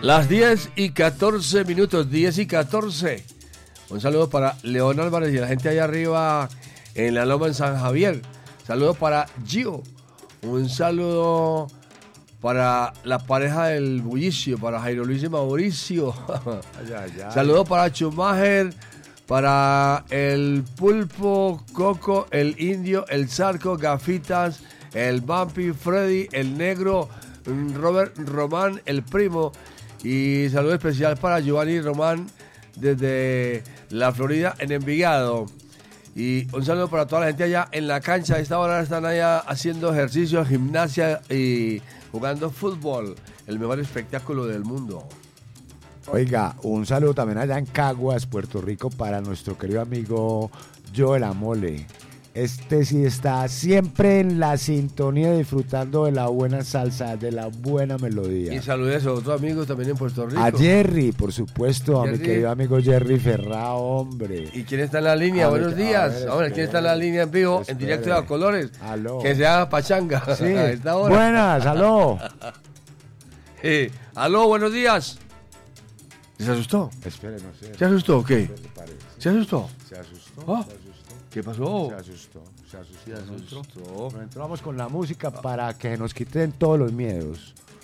Las 10:14, 10:14. Un saludo para León Álvarez y la gente allá arriba en la loma en San Javier. Saludos para Gio. Un saludo para la pareja del bullicio, para Jairo Luis y Mauricio. Saludos para Schumacher, para el Pulpo, Coco, el Indio, el Zarco, Gafitas, el Bumpy, Freddy, el Negro, Robert Román, el Primo. Y saludo especial para Giovanni Román desde la Florida en Envigado. Y un saludo para toda la gente allá en la cancha. A esta hora están allá haciendo ejercicio, gimnasia y jugando fútbol. El mejor espectáculo del mundo. Oiga, un saludo también allá en Caguas, Puerto Rico, para nuestro querido amigo Joel Amole. Este sí está siempre en la sintonía, disfrutando de la buena salsa, de la buena melodía. Y saludos a otros amigos también en Puerto Rico. A Jerry, por supuesto, Jerry. A mi querido amigo Jerry Ferrao, hombre. ¿Y quién está en la línea? Buenos días. Hombre, ¿quién está en la línea en vivo, en directo de A Colores? Aló. Que sea pachanga. Sí. A esta hora. Buenas, aló. Aló, buenos días. ¿Se asustó? Espere, no sé. ¿Se asustó o qué? ¿Se asustó? Se asustó. Oh. Se asustó. ¿Qué pasó? Se asustó. Nos entramos con la música para que nos quiten todos los miedos.